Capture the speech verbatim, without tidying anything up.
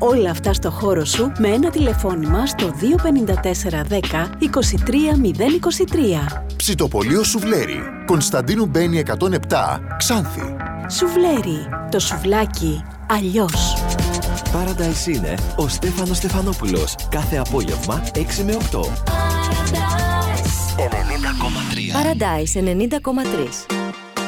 Όλα αυτά στο χώρο σου με ένα τηλεφώνημα στο δύο πέντε τέσσερα δέκα είκοσι τρία μηδέν είκοσι τρία. Ψητοπωλείο Σουβλέρι. Κωνσταντίνου Μπένη εκατόν επτά, Ξάνθη. Σουβλέρι. Το σουβλάκι αλλιώς. Paradise είναι ο Στέφανος Στεφανόπουλος. Κάθε απόγευμα έξι με οκτώ. Paradise ενενήντα κόμμα τρία. Paradise ενενήντα κόμμα τρία.